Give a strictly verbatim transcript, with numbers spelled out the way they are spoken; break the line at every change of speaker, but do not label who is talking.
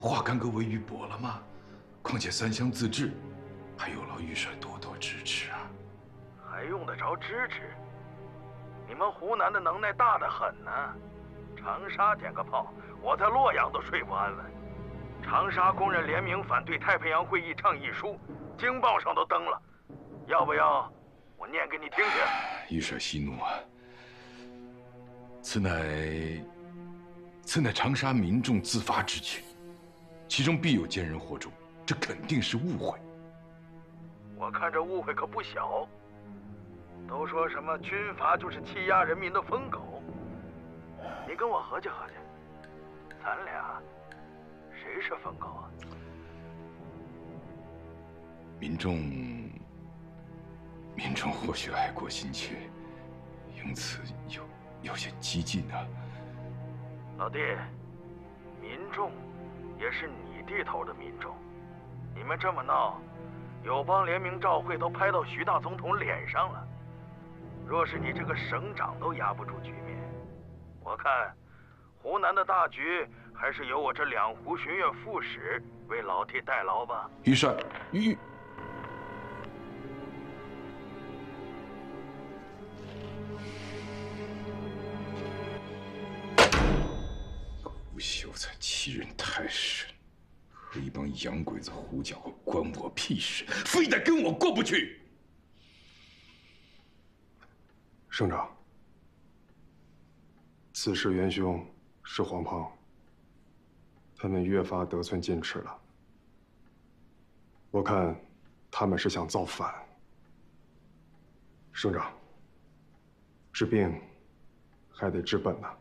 化干戈为玉帛了吗？况且三湘自治，还有劳玉帅多多支持啊！
还用得着支持？你们湖南的能耐大得很呢。长沙点个炮，我在洛阳都睡不安稳。长沙工人联名反对太平洋会议倡议书，京报上都登了。要不要我念给你听听？
玉帅息怒啊！此乃此乃长沙民众自发之举，其中必有奸人惑众，这肯定是误会。
我看这误会可不小。都说什么军阀就是欺压人民的疯狗，你跟我合计合计，咱俩谁是疯狗啊？
民众，民众或许爱国心切，因此有有些激进啊。
老弟，民众也是你地头的民众，你们这么闹，友邦联名照会都拍到徐大总统脸上了。若是你这个省长都压不住局面，我看湖南的大局还是由我这两湖巡阅副使为老弟代劳吧。
玉帅，玉。吴秀才欺人太甚，和一帮洋鬼子胡搅和，关我屁事！非得跟我过不去。
省长，此事元凶是黄胖，他们越发得寸进尺了。我看他们是想造反。省长，治病还得治本呐。